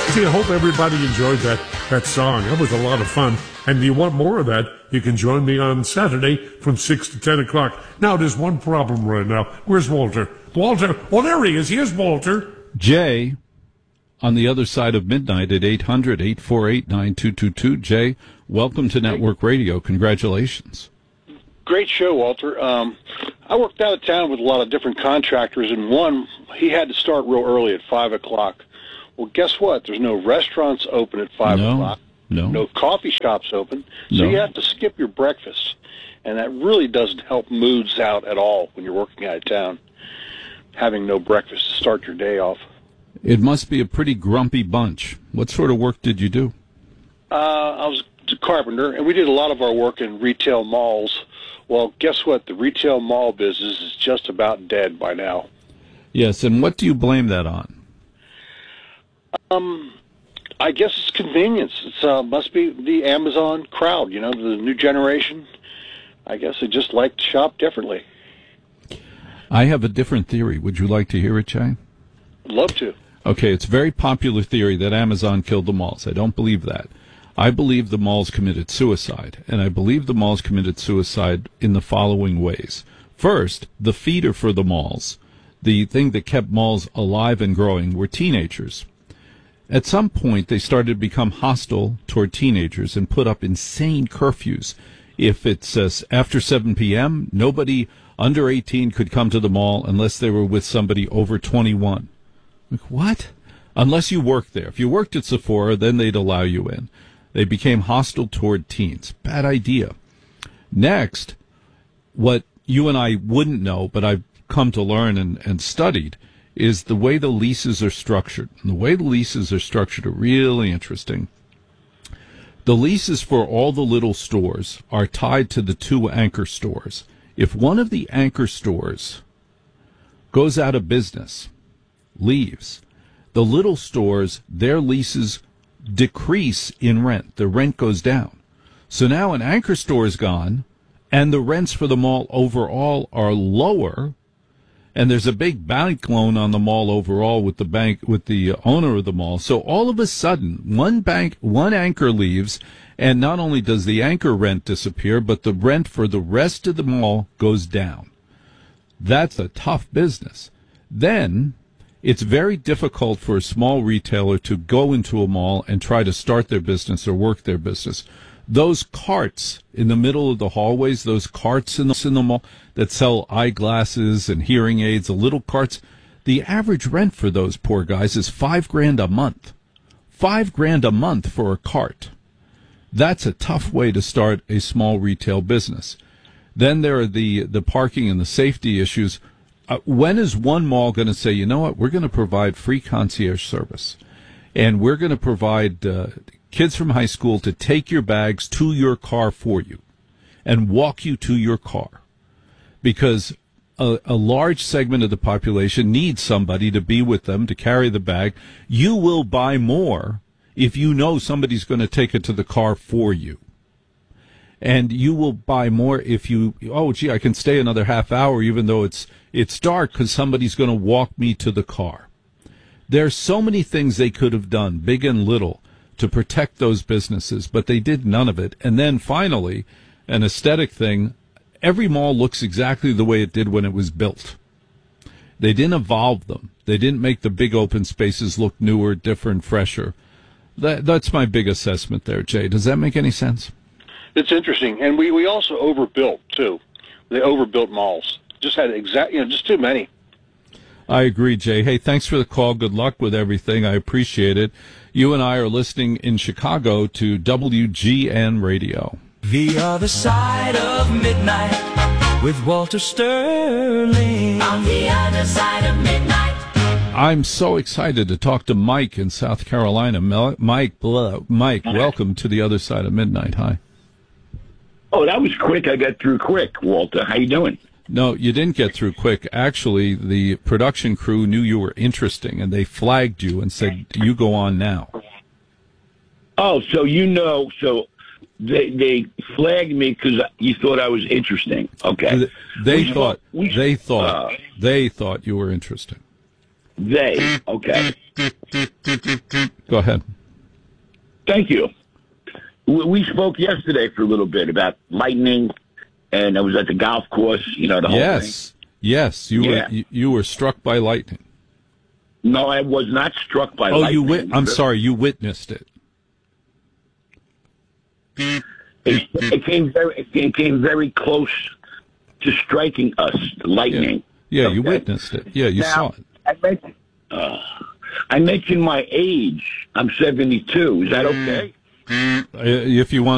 Gee, I hope everybody enjoyed that song. That was a lot of fun. And you want more of that, you can join me on Saturday from 6 to 10 o'clock. Now, there's one problem right now. Where's Walter? Walter? Oh, there he is. Here's Walter. Jay, on the other side of midnight at 800-848-9222. Jay, welcome to Network Radio. Congratulations. Great show, Walter. I worked out of town with a lot of different contractors, and one, he had to start real early at 5 o'clock. Well, guess what? There's no restaurants open at 5 o'clock. No coffee shops open. So you have to skip your breakfast. And that really doesn't help moods out at all when you're working out of town, having no breakfast to start your day off. It must be a pretty grumpy bunch. What sort of work did you do? I was a carpenter, and we did a lot of our work in retail malls. Well, guess what? The retail mall business is just about dead by now. Yes, and what do you blame that on? I guess it's convenience. It must be the Amazon crowd, the new generation. I guess they just like to shop differently. I have a different theory. Would you like to hear it, Jay? I'd love to. Okay, it's a very popular theory that Amazon killed the malls. I don't believe that. I believe the malls committed suicide, and I believe the malls committed suicide in the following ways. First, the feeder for the malls, the thing that kept malls alive and growing, were teenagers. At some point, they started to become hostile toward teenagers and put up insane curfews. If it's after 7 p.m., nobody under 18 could come to the mall unless they were with somebody over 21. Like, what? Unless you worked there. If you worked at Sephora, then they'd allow you in. They became hostile toward teens. Bad idea. Next, what you and I wouldn't know, but I've come to learn and studied, is the way the leases are structured. And the way the leases are structured are really interesting. The leases for all the little stores are tied to the two anchor stores. If one of the anchor stores goes out of business, leaves, the little stores, their leases decrease in rent. The rent goes down. So now an anchor store is gone, and the rents for the mall overall are lower, and there's a big bank loan on the mall overall with the owner of the mall. So all of a sudden, one anchor leaves, and not only does the anchor rent disappear, but the rent for the rest of the mall goes down. That's a tough business. Then it's very difficult for a small retailer to go into a mall and try to start their business or work their business. Those carts in the middle of the hallways, those carts in the mall that sell eyeglasses and hearing aids, the little carts, the average rent for those poor guys is $5,000 a month. $5,000 a month for a cart. That's a tough way to start a small retail business. Then there are the parking and the safety issues. When is one mall going to say, you know what, we're going to provide free concierge service, and we're going to provide kids from high school to take your bags to your car for you and walk you to your car? Because a large segment of the population needs somebody to be with them, to carry the bag. You will buy more if you know somebody's going to take it to the car for you. And you will buy more if you, I can stay another half hour even though it's dark because somebody's going to walk me to the car. There's so many things they could have done, big and little, to protect those businesses, but they did none of it. And then finally, an aesthetic thing, every mall looks exactly the way it did when it was built. They didn't evolve them. They didn't make the big open spaces look newer, different, fresher. That's my big assessment there, Jay. Does that make any sense? It's interesting. And we also overbuilt, too. They overbuilt malls. Just had just too many. I agree, Jay. Hey, thanks for the call. Good luck with everything. I appreciate it. You and I are listening in Chicago to WGN Radio. The Other Side of Midnight with Walter Sterling. On the Other Side of Midnight. I'm so excited to talk to Mike in South Carolina. Mike, welcome to the Other Side of Midnight. Hi. Oh, that was quick. I got through quick, Walter. How you doing? No, you didn't get through quick. Actually, the production crew knew you were interesting, and they flagged you and said, you go on now. Oh, so they flagged me because you thought I was interesting. Okay. They thought you were interesting. They. Okay. Go ahead. Thank you. We spoke yesterday for a little bit about lightning, and I was at the golf course. You know the whole thing. Yes. You were struck by lightning. No, I was not struck by lightning. I'm sorry. You witnessed it. It came very close to striking us. Lightning. Yeah, okay? You witnessed it. Yeah, you saw it. I mentioned my age. I'm 72. Is that okay? If you want.